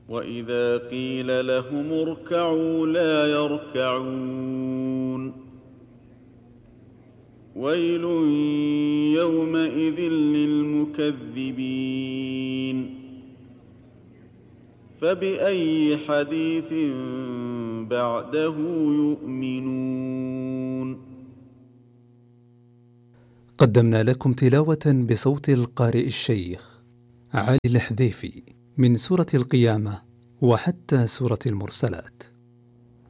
وإذا قيل لهم اركعوا لا يركعون ويل يومئذ للمكذبين فبأي حديث بعده يؤمنون. قدمنا لكم تلاوة بصوت القارئ الشيخ علي الحذيفي من سورة القيامة وحتى سورة المرسلات.